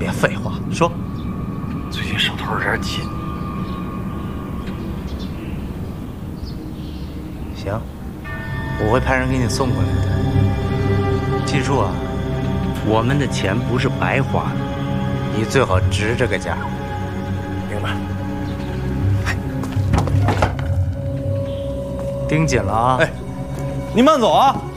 别废话，说。 最近手头有点紧。 行，我会派人给你送过来的。记住啊，我们的钱不是白花的，你最好值这个价。 明白。 盯紧了啊！ 哎，您慢走啊。